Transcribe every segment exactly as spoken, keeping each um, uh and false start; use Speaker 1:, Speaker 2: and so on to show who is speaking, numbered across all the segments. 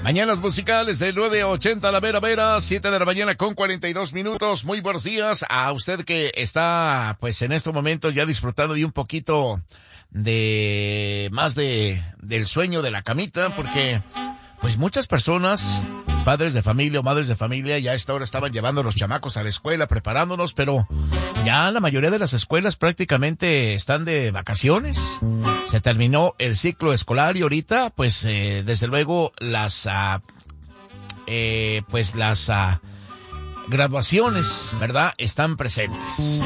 Speaker 1: Mañanas musicales de nueve ochenta la Vera Vera, siete de la mañana con cuarenta y dos minutos. Muy buenos días a usted que está, pues, en estos momentos ya disfrutando de un poquito de más de del sueño de la camita, porque pues muchas personas, padres de familia o madres de familia, ya a esta hora estaban llevando a los chamacos a la escuela, preparándonos, pero ya la mayoría de las escuelas prácticamente están de vacaciones. Se terminó el ciclo escolar y ahorita, pues, eh, desde luego, las, uh, eh, pues, las uh, graduaciones, ¿verdad?, están presentes.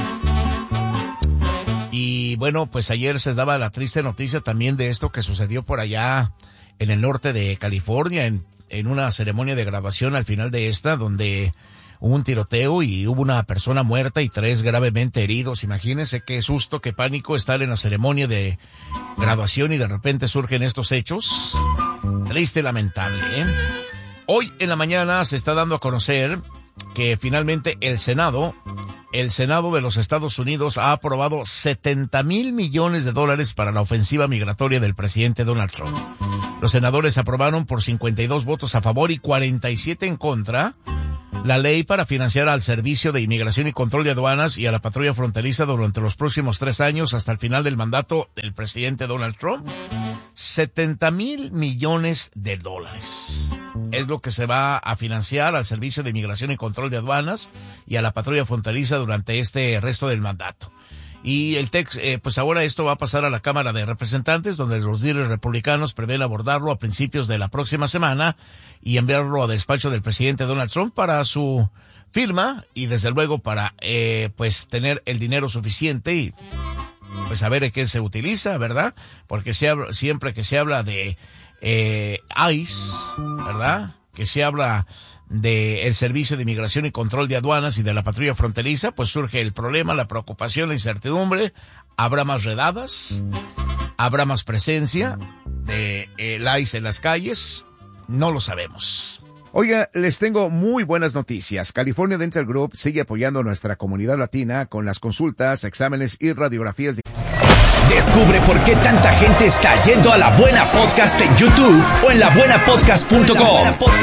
Speaker 1: Y bueno, pues ayer se daba la triste noticia también de esto que sucedió por allá en el norte de California, en, en una ceremonia de graduación al final de esta, donde hubo un tiroteo y hubo una persona muerta y tres gravemente heridos. Imagínense qué susto, qué pánico estar en la ceremonia de graduación y de repente surgen estos hechos. Triste y lamentable, ¿eh? Hoy en la mañana se está dando a conocer que finalmente el Senado, el Senado de los Estados Unidos ha aprobado setenta mil millones de dólares para la ofensiva migratoria del presidente Donald Trump. Los senadores aprobaron por cincuenta y dos votos a favor y cuarenta y siete en contra la ley para financiar al Servicio de Inmigración y Control de Aduanas y a la patrulla fronteriza durante los próximos tres años hasta el final del mandato del presidente Donald Trump. setenta mil millones de dólares es lo que se va a financiar al Servicio de Inmigración y Control de Aduanas y a la patrulla fronteriza durante este resto del mandato. Y el text, eh, pues ahora esto va a pasar a la Cámara de Representantes, donde los líderes republicanos prevén abordarlo a principios de la próxima semana y enviarlo a despacho del presidente Donald Trump para su firma y desde luego para, eh, pues tener el dinero suficiente y pues saber de qué se utiliza, ¿verdad? Porque se habla, siempre que se habla de, eh, ICE, ¿verdad?, que se habla de el Servicio de Inmigración y Control de Aduanas y de la patrulla fronteriza, pues surge el problema, la preocupación, la incertidumbre. ¿Habrá más redadas? ¿Habrá más presencia de el ICE en las calles? No lo sabemos.
Speaker 2: Oiga, les tengo muy buenas noticias. California Dental Group sigue apoyando a nuestra comunidad latina con las consultas, exámenes y radiografías de...
Speaker 3: Descubre por qué tanta gente está yendo a La Buena Podcast en YouTube o en la buena podcast punto com.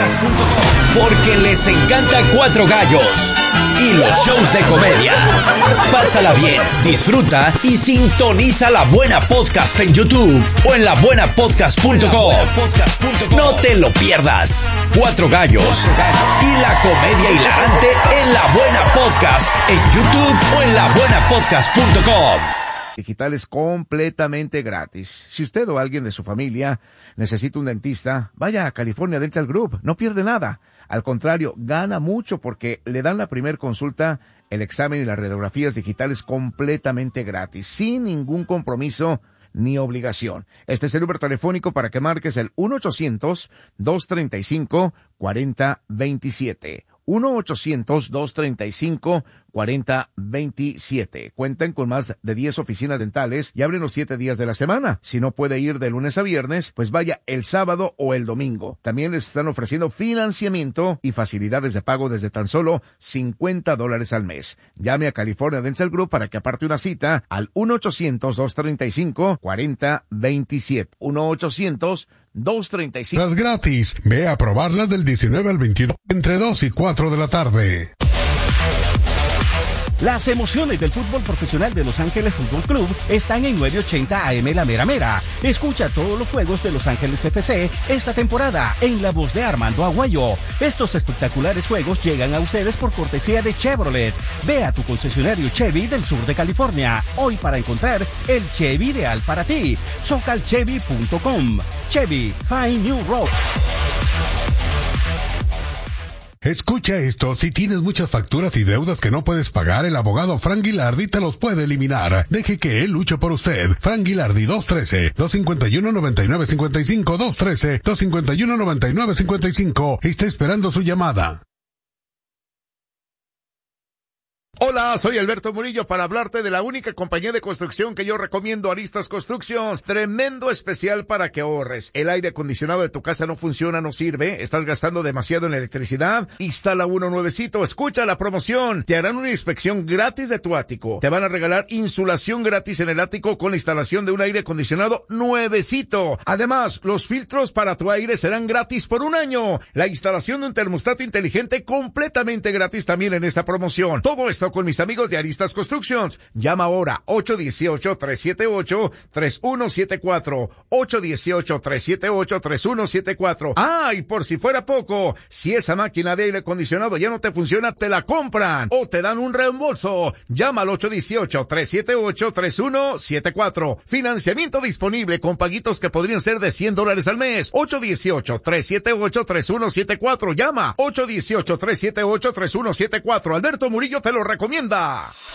Speaker 3: Porque les encanta Cuatro Gallos y los shows de comedia. Pásala bien, disfruta y sintoniza La Buena Podcast en YouTube o en la buena podcast punto com. No te lo pierdas. Cuatro Gallos y la comedia hilarante en La Buena Podcast en YouTube o en la buena podcast punto com.
Speaker 2: Digitales completamente gratis. Si usted o alguien de su familia necesita un dentista, vaya a California Dental Group, no pierde nada. Al contrario, gana mucho porque le dan la primer consulta, el examen y las radiografías digitales completamente gratis, sin ningún compromiso ni obligación. Este es el número telefónico para que marques el uno ochocientos, dos treinta y cinco, cuarenta veintisiete. uno ochocientos, dos treinta y cinco, cuarenta veintisiete. Cuentan con más de diez oficinas dentales y abren los siete días de la semana. Si no puede ir de lunes a viernes, pues vaya el sábado o el domingo. También les están ofreciendo financiamiento y facilidades de pago desde tan solo cincuenta dólares al mes. Llame a California Dental Group para que aparte una cita al uno ochocientos, dos treinta y cinco, cuarenta veintisiete. uno ochocientos, dos treinta y cinco.
Speaker 4: Las gratis. Ve a probarlas del diecinueve al veintiuno entre dos y cuatro de la tarde.
Speaker 5: Las emociones del fútbol profesional de Los Ángeles Fútbol Club están en nueve ochenta A M La Mera Mera. Escucha todos los juegos de Los Ángeles F C esta temporada en la voz de Armando Aguayo. Estos espectaculares juegos llegan a ustedes por cortesía de Chevrolet. Ve a tu concesionario Chevy del sur de California hoy para encontrar el Chevy ideal para ti. socal chevy punto com. Chevy, find new road.
Speaker 4: Escucha esto, si tienes muchas facturas y deudas que no puedes pagar, el abogado Frank Guilardi te los puede eliminar. Deje que él luche por usted. Frank Guilardi, dos uno tres, dos cinco uno, nueve nueve cinco cinco, dos uno tres, dos cinco uno, nueve nueve cinco cinco. Está esperando su llamada.
Speaker 2: Hola, soy Alberto Murillo para hablarte de la única compañía de construcción que yo recomiendo, Aristas Constructions. Tremendo especial para que ahorres. El aire acondicionado de tu casa no funciona, no sirve, estás gastando demasiado en electricidad. Instala uno nuevecito, escucha la promoción. Te harán una inspección gratis de tu ático. Te van a regalar insulación gratis en el ático con la instalación de un aire acondicionado nuevecito. Además, los filtros para tu aire serán gratis por un año. La instalación de un termostato inteligente completamente gratis también en esta promoción. Todo esto con mis amigos de Aristas Constructions. Llama ahora ocho uno ocho, tres siete ocho, tres uno siete cuatro. ocho uno ocho, tres siete ocho, tres uno siete cuatro. Ah, y por si fuera poco, si esa máquina de aire acondicionado ya no te funciona, te la compran o te dan un reembolso. Llama al ocho uno ocho, tres siete ocho, tres uno siete cuatro. Financiamiento disponible con paguitos que podrían ser de cien dólares al mes. ocho uno ocho, tres siete ocho, tres uno siete cuatro. Llama ocho uno ocho, tres siete ocho, tres uno siete cuatro. Alberto Murillo te lo recomienda.